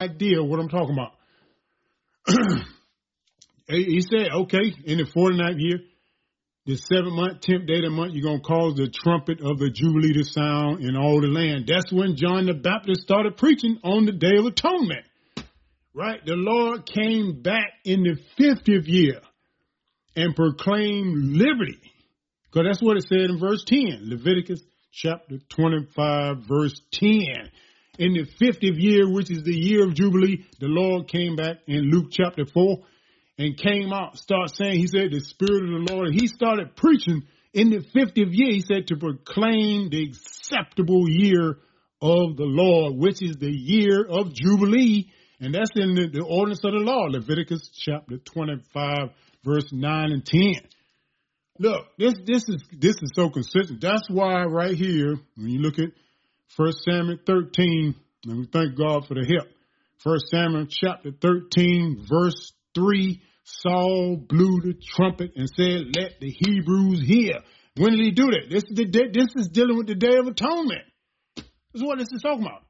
idea what I'm talking about. He said, okay, in the 49th year, the 7th month, 10th day of the month, you're going to cause the trumpet of the Jubilee to sound in all the land. That's when John the Baptist started preaching on the Day of Atonement. Right? The Lord came back in the 50th year and proclaimed liberty. Because that's what it said in verse 10, Leviticus chapter 25, verse 10. In the 50th year, which is the year of Jubilee, the Lord came back in Luke chapter 4 and came out, start saying, he said, the Spirit of the Lord. And he started preaching in the 50th year, he said, to proclaim the acceptable year of the Lord, which is the year of Jubilee. And that's in the ordinance of the law, Leviticus chapter 25, verse 9 and 10. Look, this is so consistent. That's why right here, when you look at 1 Samuel 13, and we thank God for the help. 1 Samuel chapter 13, verse 3, Saul blew the trumpet and said, let the Hebrews hear. When did he do that? This is dealing with the Day of Atonement. This is what this is talking about.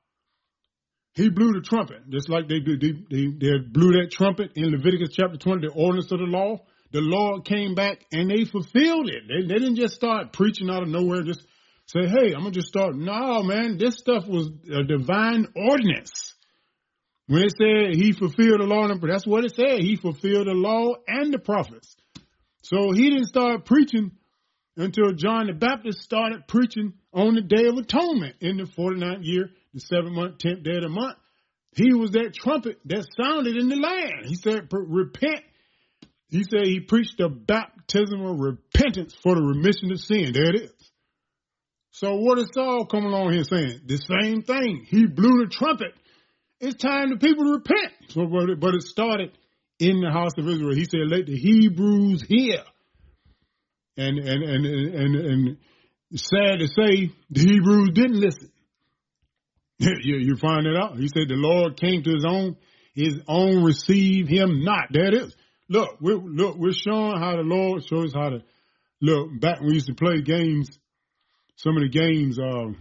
He blew the trumpet, just like they blew that trumpet in Leviticus chapter 20, the ordinance of the law. The Lord came back and they fulfilled it. They didn't just start preaching out of nowhere, just say, hey, I'm going to just start. No, man, this stuff was a divine ordinance. When it said he fulfilled the law, that's what it said. He fulfilled the law and the prophets. So he didn't start preaching until John the Baptist started preaching on the Day of Atonement in the 49th year, the 7th month, 10th day of the month. He was that trumpet that sounded in the land. He said, repent. He said he preached the baptism of repentance for the remission of sin. There it is. So what is Saul coming along here saying? The same thing. He blew the trumpet. It's time the people to repent. So, but it started in the house of Israel. He said, let the Hebrews hear. And sad to say, the Hebrews didn't listen. You find that out. He said the Lord came to his own received him not. There it is. Look, we're showing how the Lord shows how to look. Back when we used to play games, some of the games,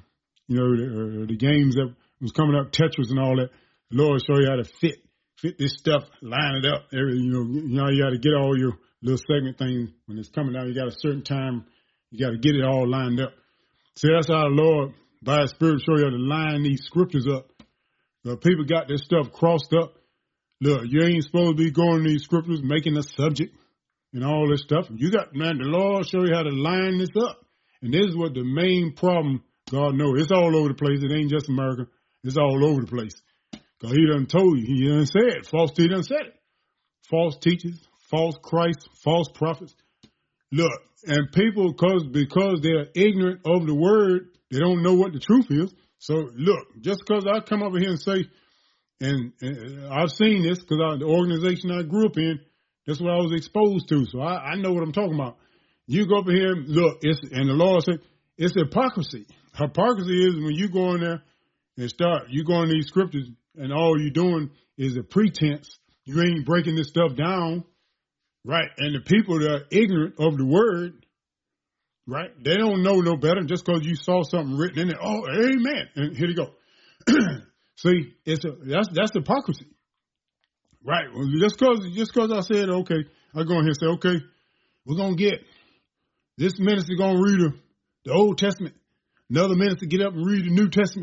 the games that was coming up, Tetris and all that. The Lord show you how to fit this stuff, line it up. You got to get all your little segment things when it's coming down. You got a certain time, you got to get it all lined up. See, that's how the Lord, by His Spirit, show you how to line these scriptures up. People got this stuff crossed up. Look, you ain't supposed to be going to these scriptures, making a subject and all this stuff. You got, man, the Lord show you how to line this up. And this is what the main problem, God knows. It's all over the place. It ain't just America. It's all over the place. Because He done told you. He done said it. He done said it. False teachers, false Christ, false prophets. Look, and people, because they're ignorant of the word, they don't know what the truth is. So, look, just because I come over here and say, and I've seen this because the organization I grew up in, that's what I was exposed to. So I know what I'm talking about. You go up here, look, and the Lord said, it's hypocrisy. Hypocrisy is when you go in there and you go in these scriptures and all you're doing is a pretense. You ain't breaking this stuff down, right? And the people that are ignorant of the word, right? They don't know no better just because you saw something written in there. Oh, amen. And here you go. See, that's hypocrisy, right? Well, just because I said, okay, I go in here and say, okay, we're going to get this minister going to read the Old Testament. Another minister get up and read the New Testament.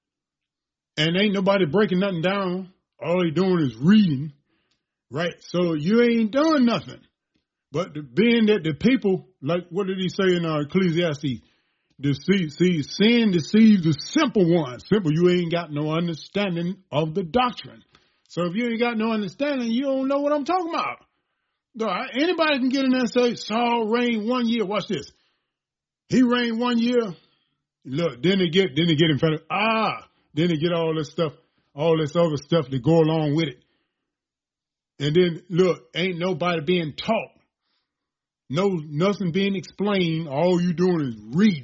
And ain't nobody breaking nothing down. All they doing is reading, right? So you ain't doing nothing. But being that the people, like what did he say in Ecclesiastes? Sin deceives the simple ones. Simple, you ain't got no understanding of the doctrine. So if you ain't got no understanding, you don't know what I'm talking about. Anybody can get in there and say, Saul reigned 1 year. Watch this. He reigned 1 year. Look, then they get in front of, then they get all this stuff, all this other stuff that go along with it. And then, look, ain't nobody being taught. Nothing being explained. All you doing is reading.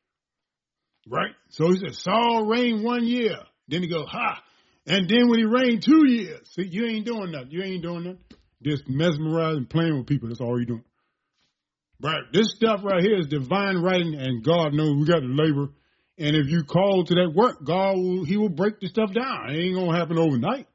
Right? So he said, Saul reigned 1 year. Then he goes, And then when he reigned 2 years, see, you ain't doing nothing. You ain't doing nothing. Just mesmerizing, playing with people. That's all you're doing. Right? This stuff right here is divine writing, and God knows we got to labor. And if you call to that work, He will break the stuff down. It ain't going to happen overnight.